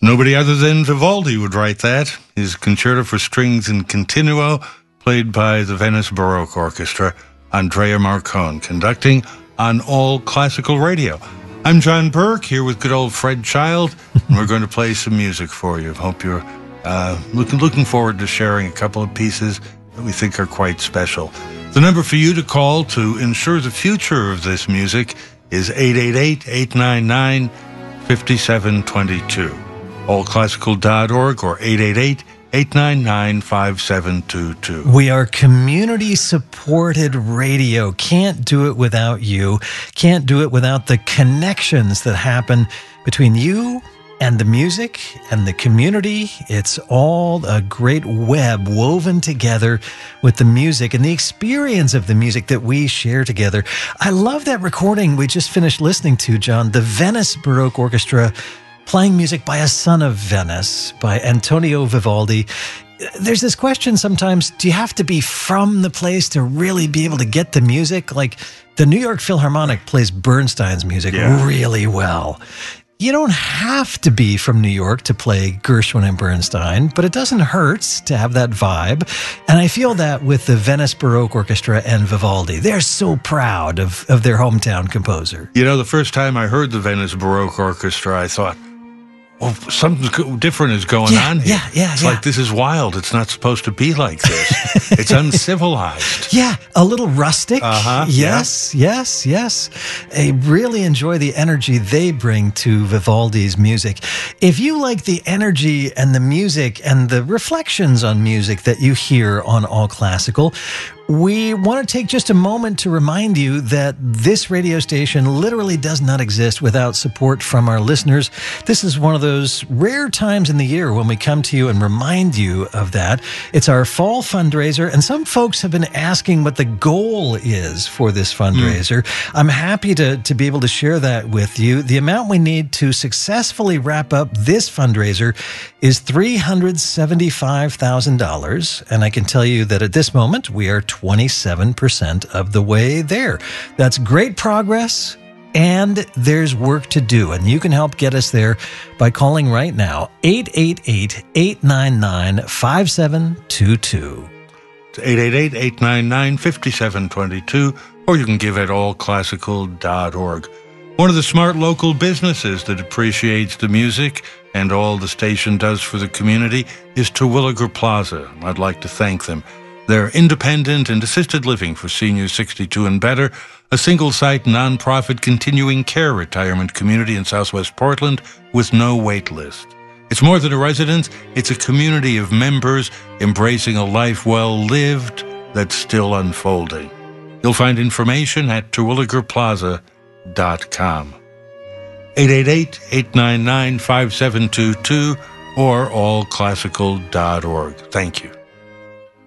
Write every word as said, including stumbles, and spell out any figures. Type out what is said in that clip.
Nobody other than Vivaldi would write that. His Concerto for Strings in Continuo, played by the Venice Baroque Orchestra, Andrea Marcon, conducting on All Classical Radio. I'm John Burke, here with good old Fred Child, and we're going to play some music for you. Hope you're uh, looking, looking forward to sharing a couple of pieces that we think are quite special. The number for you to call to ensure the future of this music is eight eight eight, eight nine nine, five seven two two. all classical dot org or eight eight eight, eight nine nine, five seven two two. We are community-supported radio. Can't do it without you. Can't do it without the connections that happen between you and the music and the community. It's all a great web woven together with the music and the experience of the music that we share together. I love that recording we just finished listening to, John, the Venice Baroque Orchestra playing music by a son of Venice, by Antonio Vivaldi. There's this question sometimes, do you have to be from the place to really be able to get the music? Like, the New York Philharmonic plays Bernstein's music yeah. really well. You don't have to be from New York to play Gershwin and Bernstein, but it doesn't hurt to have that vibe. And I feel that with the Venice Baroque Orchestra and Vivaldi. They're so proud of, of their hometown composer. You know, the first time I heard the Venice Baroque Orchestra, I thought, well, something different is going yeah, on here. Yeah, yeah, It's yeah. like, this is wild. It's not supposed to be like this. It's uncivilized. Yeah, a little rustic. Uh-huh. Yes, yeah. yes, yes. I really enjoy the energy they bring to Vivaldi's music. If you like the energy and the music and the reflections on music that you hear on All Classical, we want to take just a moment to remind you that this radio station literally does not exist without support from our listeners. This is one of those rare times in the year when we come to you and remind you of that. It's our fall fundraiser, and some folks have been asking what the goal is for this fundraiser. Mm. I'm happy to, to be able to share that with you. The amount we need to successfully wrap up this fundraiser is three hundred seventy-five thousand dollars, and I can tell you that at this moment, we are twenty-seven percent of the way there. That's great progress, and there's work to do, and you can help get us there by calling right now, eight eight eight, eight nine nine, five seven two two. It's eight eight eight, eight nine nine, five seven two two, or you can give at all classical dot org. One of the smart local businesses that appreciates the music and all the station does for the community is Terwilliger Plaza. I'd like to thank them. They're independent and assisted living for seniors sixty-two and better, a single-site, nonprofit continuing care retirement community in Southwest Portland with no wait list. It's more than a residence, it's a community of members embracing a life well lived that's still unfolding. You'll find information at terwilliger plaza dot com. eight eight eight, eight nine nine, five seven two two or all classical dot org. Thank you.